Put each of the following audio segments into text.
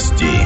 новостей.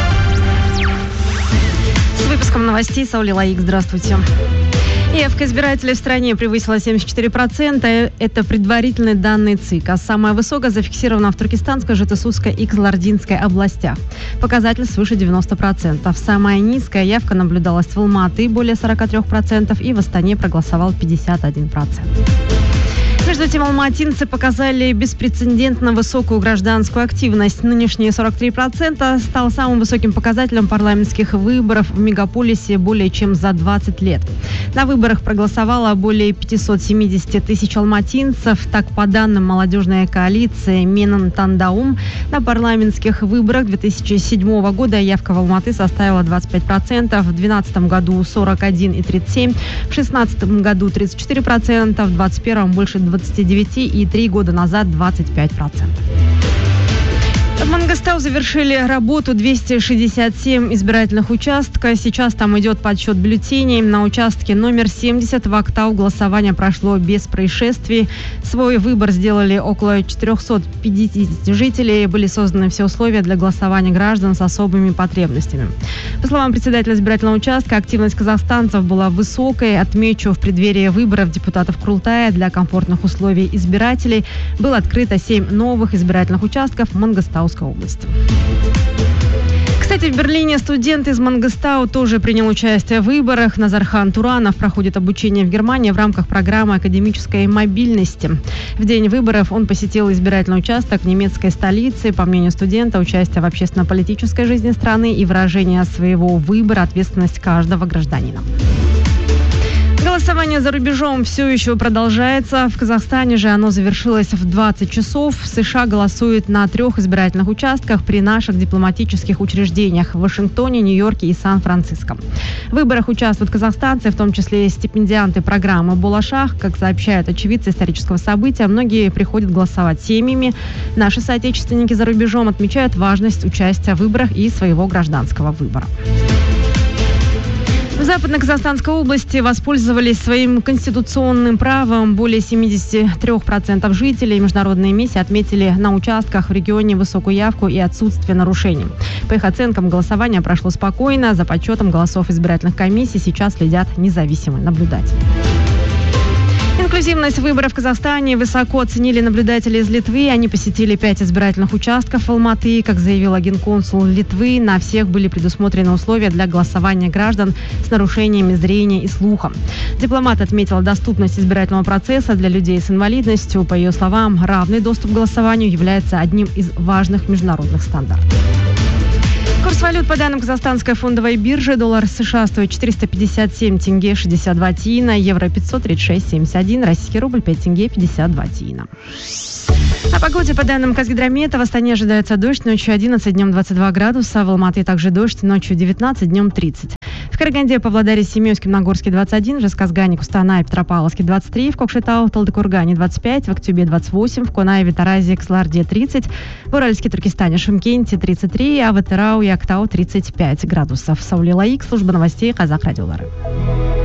С выпуском новостей Саули Лаик. Здравствуйте. Явка избирателей в стране превысила 74%. Это предварительные данные ЦИК. А самая высокая зафиксирована в Туркестанской, Жетысудской и Кызылординской областях. Показатель свыше 90%. Самая низкая явка наблюдалась в Алматы, более 43%, и в Астане проголосовал 51%. Между тем, алматинцы показали беспрецедентно высокую гражданскую активность. Нынешние 43% стал самым высоким показателем парламентских выборов в мегаполисе более чем за 20 лет. На выборах проголосовало более 570 тысяч алматинцев. Так, по данным молодежной коалиции «Менен Тандаум», на парламентских выборах 2007 года явка в Алматы составила 25%, в 2012 году 41,37%, в 2016 году 34%, в 2021 больше 29% и 3 года назад 25%. В Мангостау завершили работу 267 избирательных участков. Сейчас там идет подсчет бюллетеней. На участке номер 70 в Актау голосование прошло без происшествий. Свой выбор сделали около 450 жителей. Были созданы все условия для голосования граждан с особыми потребностями. По словам председателя избирательного участка, активность казахстанцев была высокой. Отмечу, в преддверии выборов депутатов Курултая для комфортных условий избирателей было открыто 7 новых избирательных участков в Мангостауской области. Кстати, в Берлине студент из Мангостау тоже принял участие в выборах. Назархан Туранов проходит обучение в Германии в рамках программы академической мобильности. В день выборов он посетил избирательный участок в немецкой столице. По мнению студента, участие в общественно-политической жизни страны и выражение своего выбора – ответственность каждого гражданина. Голосование за рубежом все еще продолжается. В Казахстане же оно завершилось в 20 часов. В США голосуют на 3 избирательных участках при наших дипломатических учреждениях в Вашингтоне, Нью-Йорке и Сан-Франциско. В выборах участвуют казахстанцы, в том числе и стипендианты программы «Болашах». Как сообщают очевидцы исторического события, многие приходят голосовать семьями. Наши соотечественники за рубежом отмечают важность участия в выборах и своего гражданского выбора. В Западно-Казахстанской области воспользовались своим конституционным правом более 73% жителей. Международные миссии отметили на участках в регионе высокую явку и отсутствие нарушений. По их оценкам, голосование прошло спокойно. За подсчетом голосов избирательных комиссий сейчас следят независимые наблюдатели. Инклюзивность выборов в Казахстане высоко оценили наблюдатели из Литвы. Они посетили 5 избирательных участков в Алматы. Как заявил генконсул Литвы, на всех были предусмотрены условия для голосования граждан с нарушениями зрения и слуха. Дипломат отметил доступность избирательного процесса для людей с инвалидностью. По ее словам, равный доступ к голосованию является одним из важных международных стандартов. Курс валют по данным Казахстанской фондовой биржи: доллар США стоит 457 тенге 62 тиына, евро 536,71, российский рубль 5 тенге 52 тиына. О погоде по данным Казгидромета: в Астане ожидается дождь, ночью 11, днем 22 градуса, в Алматы также дождь, ночью 19, днем 30. В Караганде, Павлодаре, Семейске, Нагорске 21, в Жезказгане, Кустанае, Петропавловске 23, в Кокшетау, Талдыкургане 25, в Актюбе 28, в Конаеве, Таразе, Кызылорде 30, в Уральске, Туркестане, Шымкенте 33, а в Атырау и Актау 35 градусов. Саули Лаик, служба новостей Казах радиолары.